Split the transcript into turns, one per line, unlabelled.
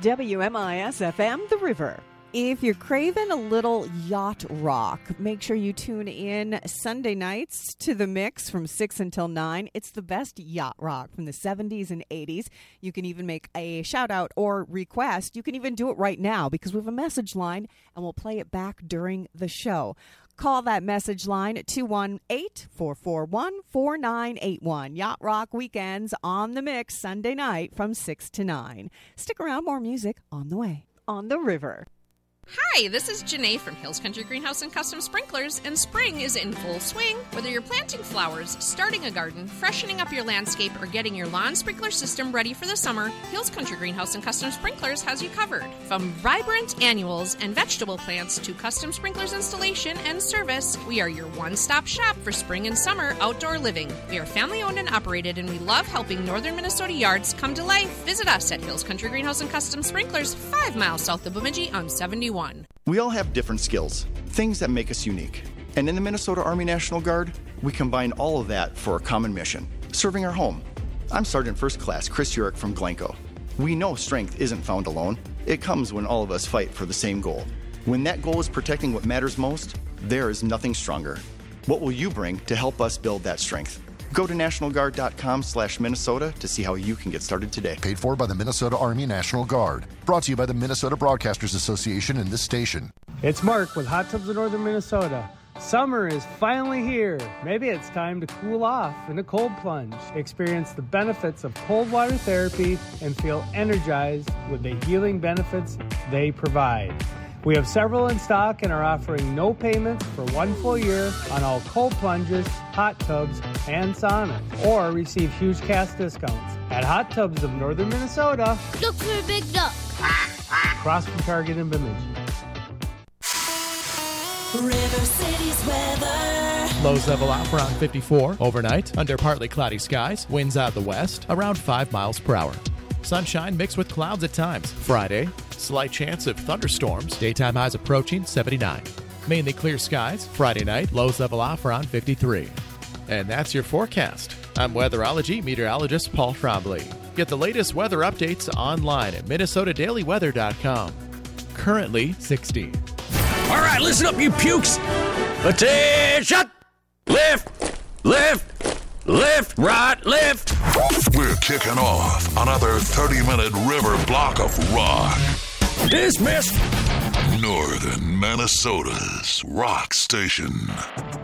WMIS-FM, The River. If you're craving a little yacht rock, make sure you tune in Sunday nights to The Mix from 6 until 9. It's the best yacht rock from the 70s and 80s. You can even make a shout-out or request. You can even do it right now because we have a message line, and we'll play it back during the show. Call that message line at 218-441-4981. Yacht Rock Weekends on The Mix Sunday night from 6 to 9. Stick around, more music on the way. On the River.
Hi, this is Janae from Hills Country Greenhouse and Custom Sprinklers, and spring is in full swing. Whether you're planting flowers, starting a garden, freshening up your landscape, or getting your lawn sprinkler system ready for the summer, Hills Country Greenhouse and Custom Sprinklers has you covered. From vibrant annuals and vegetable plants to custom sprinklers installation and service, we are your one-stop shop for spring and summer outdoor living. We are family-owned and operated, and we love helping northern Minnesota yards come to life. Visit us at Hills Country Greenhouse and Custom Sprinklers, 5 miles south of Bemidji on 71.
We all have different skills, things that make us unique. And in the Minnesota Army National Guard, we combine all of that for a common mission, serving our home. I'm Sergeant First Class Chris Urich from Glencoe. We know strength isn't found alone. It comes when all of us fight for the same goal. When that goal is protecting what matters most, there is nothing stronger. What will you bring to help us build that strength? Go to nationalguard.com/Minnesota to see how you can get started today.
Paid for by the Minnesota Army National Guard. Brought to you by the Minnesota Broadcasters Association and this station.
It's Mark with Hot Tubs of Northern Minnesota. Summer is finally here. Maybe it's time to cool off in a cold plunge. Experience the benefits of cold water therapy and feel energized with the healing benefits they provide. We have several in stock and are offering no payments for 1 full year on all cold plunges, hot tubs, and saunas, or receive huge cash discounts at Hot Tubs of Northern Minnesota.
Look for a big duck.
Across from Target in Bemidji.
River City's weather.
Lows level out around 54 overnight under partly cloudy skies. Winds out of the west around 5 miles per hour. Sunshine mixed with clouds at times. Friday, slight chance of thunderstorms. Daytime highs approaching 79. Mainly clear skies. Friday night, lows level off around 53. And that's your forecast. I'm weatherology meteorologist Paul Trombley. Get the latest weather updates online at minnesotadailyweather.com. Currently 60.
All right, listen up, you pukes. Attention! Lift, lift, lift, right, lift.
We're kicking off another 30-minute river block of rock.
Dismissed.
Northern Minnesota's rock station.